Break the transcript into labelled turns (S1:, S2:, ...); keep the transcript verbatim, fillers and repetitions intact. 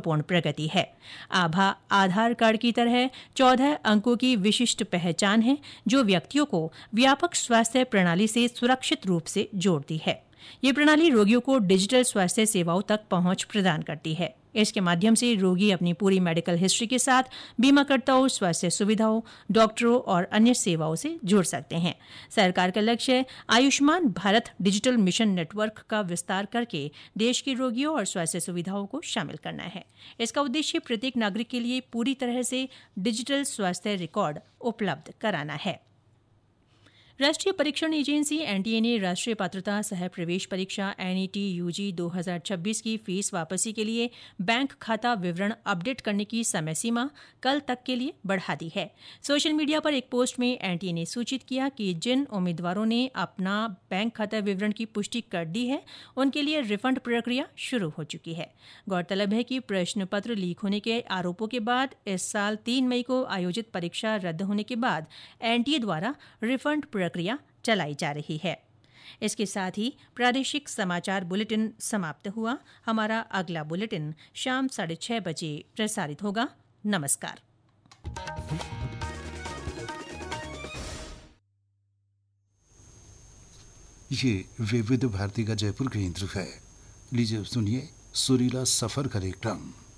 S1: महत्वपूर्ण प्रगति है। आभा आधार कार्ड की तरह चौदह अंकों की विशिष्ट पहचान है जो व्यक्तियों को व्यापक स्वास्थ्य प्रणाली से सुरक्षित रूप से जोड़ती है। ये प्रणाली रोगियों को डिजिटल स्वास्थ्य सेवाओं तक पहुंच प्रदान करती है। इसके माध्यम से रोगी अपनी पूरी मेडिकल हिस्ट्री के साथ बीमाकर्ताओं, स्वास्थ्य सुविधाओं, डॉक्टरों और अन्य सेवाओं से जुड़ सकते हैं। सरकार का लक्ष्य Ayushman Bharat digital mission network का विस्तार करके देश के रोगियों और स्वास्थ्य सुविधाओं को शामिल करना है। इसका उद्देश्य प्रत्येक नागरिक के लिए पूरी तरह से डिजिटल स्वास्थ्य रिकॉर्ड उपलब्ध कराना है। राष्ट्रीय परीक्षण एजेंसी एनटीए ने राष्ट्रीय पात्रता सह प्रवेश परीक्षा एनईटी यूजी दो हज़ार छब्बीस की फीस वापसी के लिए बैंक खाता विवरण अपडेट करने की समय सीमा कल तक के लिए बढ़ा दी है। सोशल मीडिया पर एक पोस्ट में एनटीए ने सूचित किया कि जिन उम्मीदवारों ने अपना बैंक खाता विवरण की पुष्टि कर दी है उनके लिए रिफंड प्रक्रिया शुरू हो चुकी है। गौरतलब है कि प्रश्न पत्र लीक होने के आरोपों के बाद इस साल तीन मई को आयोजित परीक्षा रद्द होने के बाद एनटीए द्वारा रिफंड प्रक्रिया चलाई जा रही है। इसके साथ ही प्रादेशिक समाचार बुलेटिन समाप्त हुआ। हमारा अगला बुलेटिन शाम साढ़े छह बजे प्रसारित होगा। नमस्कार।
S2: ये विविध भारती का जयपुर केंद्र है। लीजिए सुनिए सुरीला सफर कार्यक्रम।